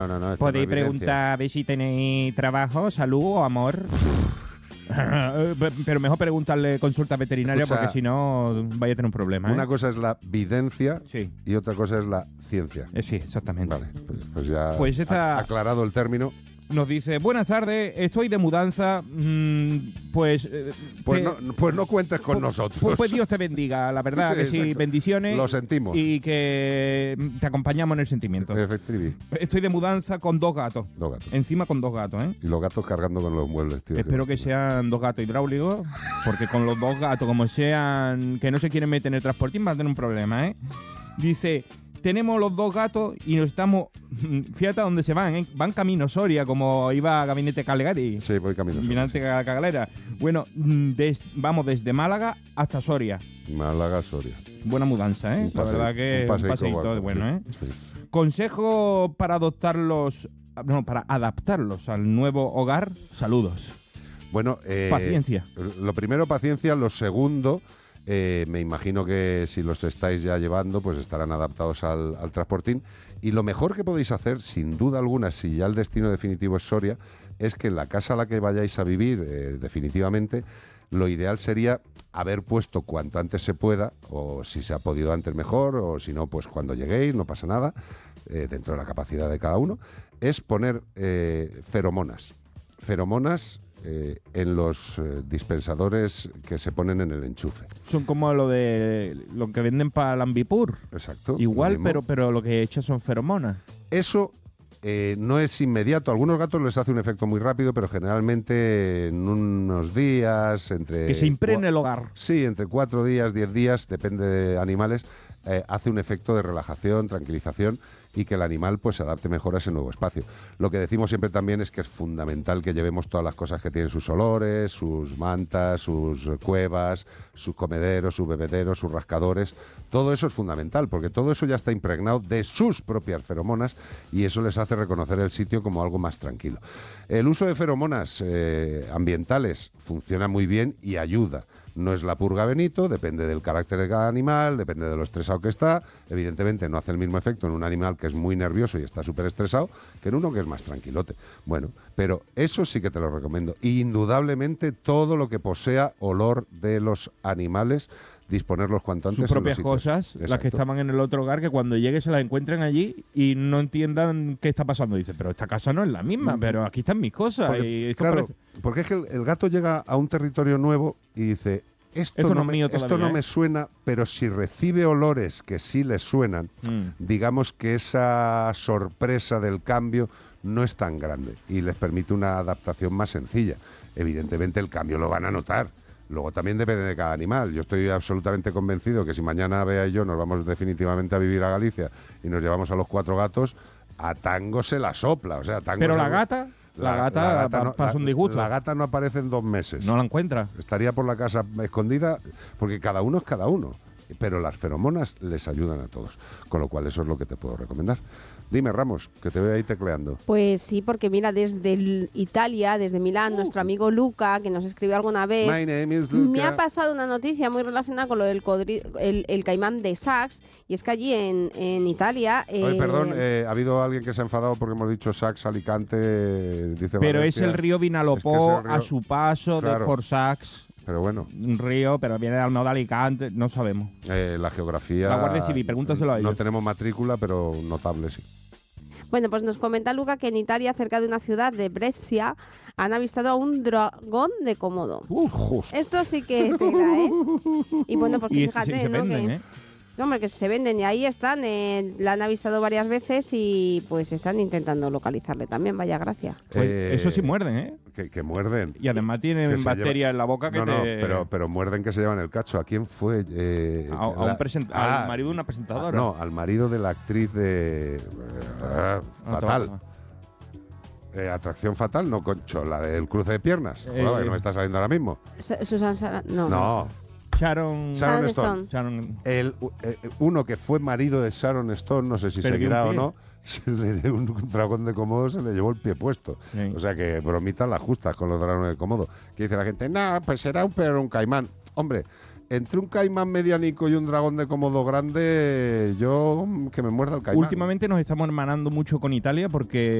No, Podéis preguntar a ver si tenéis trabajo, salud o amor. Pero mejor preguntarle consulta veterinaria. Escucha, porque si no vaya a tener un problema. Una cosa es la videncia Sí. y otra cosa es la ciencia. Sí, exactamente. Vale, pues ya Pues esta- aclarado el término. Nos dice, buenas tardes, estoy de mudanza, pues... Pues no cuentes con nosotros. Pues Dios te bendiga, la verdad, Sí, que sí, exacto. bendiciones. Lo sentimos. Y que te acompañamos en el sentimiento. Efectivamente. Estoy de mudanza con 2 gatos. 2 gatos. Encima con 2 gatos, ¿eh? Y los gatos cargando con los muebles, tío. Espero que sean 2 gatos hidráulicos, porque con los 2 gatos, como sean que no se quieren meter en el transportín, van a tener un problema, ¿eh? Dice, tenemos los 2 gatos y nos estamos... Fíjate a dónde se van, ¿eh? Van camino Soria, como iba a Gabinete Calegari. Sí, voy camino. Gabinete Cagalera. Bueno, vamos desde Málaga hasta Soria. Málaga, Soria. Buena mudanza, ¿eh? La verdad que un paseíto de bueno, ¿eh? Sí. Consejo para para adaptarlos al nuevo hogar. Saludos. Bueno, Paciencia. Lo primero, paciencia. Lo segundo, me imagino que si los estáis ya llevando, pues estarán adaptados al transportín. Y lo mejor que podéis hacer, sin duda alguna, si ya el destino definitivo es Soria, es que en la casa a la que vayáis a vivir definitivamente, lo ideal sería haber puesto cuanto antes se pueda, o si se ha podido antes mejor, o si no, pues cuando lleguéis, no pasa nada, dentro de la capacidad de cada uno, es poner feromonas. Feromonas en los dispensadores que se ponen en el enchufe. Son como lo que venden para el Ambipur. Exacto. Igual, pero lo que echan son feromonas. Eso no es inmediato. A algunos gatos les hace un efecto muy rápido, pero generalmente en unos días, Que se impregne el hogar. Sí, entre 4 días, 10 días, depende de animales, hace un efecto de relajación, tranquilización y que el animal pues se adapte mejor a ese nuevo espacio. Lo que decimos siempre también es que es fundamental que llevemos todas las cosas que tienen sus olores, sus mantas, sus cuevas, sus comederos, sus bebederos, sus rascadores. Todo eso es fundamental porque todo eso ya está impregnado de sus propias feromonas y eso les hace reconocer el sitio como algo más tranquilo. El uso de feromonas ambientales funciona muy bien y ayuda. No es la purga Benito, depende del carácter de cada animal, depende de lo estresado que está. Evidentemente no hace el mismo efecto en un animal que es muy nervioso y está súper estresado que en uno que es más tranquilote. Bueno, pero eso sí que te lo recomiendo. Indudablemente todo lo que posea olor de los animales, disponerlos cuanto antes. Sus propias cosas, Exacto. las que estaban en el otro hogar, que cuando llegue se las encuentren allí y no entiendan qué está pasando. Dice, pero esta casa no es la misma, pero aquí están mis cosas. Porque, claro, porque es que el gato llega a un territorio nuevo y dice, esto no, es mío esto todavía, no me suena, pero si recibe olores que sí le suenan, digamos que esa sorpresa del cambio no es tan grande y les permite una adaptación más sencilla. Evidentemente el cambio lo van a notar. Luego también depende de cada animal. Yo estoy absolutamente convencido que si mañana Bea y yo nos vamos definitivamente a vivir a Galicia y nos llevamos a los 4 gatos, a Tango se la sopla. O sea, Tango pero se... la gata pasa un disgusto. La gata no aparece en 2 meses. No la encuentra. Estaría por la casa escondida, porque cada uno es cada uno. Pero las feromonas les ayudan a todos. Con lo cual eso es lo que te puedo recomendar. Dime, Ramos, que te veo ahí tecleando. Pues sí, porque mira, desde Italia, desde Milán, nuestro amigo Luca, que nos escribió alguna vez, My name is Luca. me ha pasado una noticia muy relacionada con lo del el caimán de Sachs, y es que allí en Italia... Oye, perdón, ha habido alguien que se ha enfadado porque hemos dicho Sachs, Alicante, dice Pero Valencia. es el río Vinalopó, Es que es el río... a su paso, Claro. por Sachs. Pero bueno. Un río, pero viene de Almeida de Alicante, no sabemos. La geografía... La Guardia Civil, pregúntaselo a ellos. No tenemos matrícula, pero notable, sí. Bueno, pues nos comenta Luca que en Italia, cerca de una ciudad de Brescia, han avistado a un dragón de Komodo. Esto sí que tela, ¿eh? Y bueno, porque Y fíjate, se ¿no? venden, que, ¿eh? no, hombre, que se venden y ahí están, la han avistado varias veces y pues están intentando localizarle también, vaya gracia. Pues eso sí muerden, ¿eh? Que muerden. Y además tienen bacterias en la boca que no, te... pero muerden que se llevan el cacho. ¿A quién fue? Al marido de una presentadora. No, al marido de la actriz de... Fatal. Atracción Fatal, no, concho, la del cruce de piernas. Joder, que no me está saliendo ahora mismo. Susan Sarandon. No. Sharon Stone. Sharon. Uno que fue marido de Sharon Stone, no sé si seguirá o no, un dragón de Komodo se le llevó el pie puesto. Sí. O sea que bromitas las justas con los dragones de Komodo. Que dice la gente, no, pues será un caimán. Hombre, entre un caimán medianico y un dragón de Komodo grande, yo que me muerda el caimán. Últimamente nos estamos hermanando mucho con Italia porque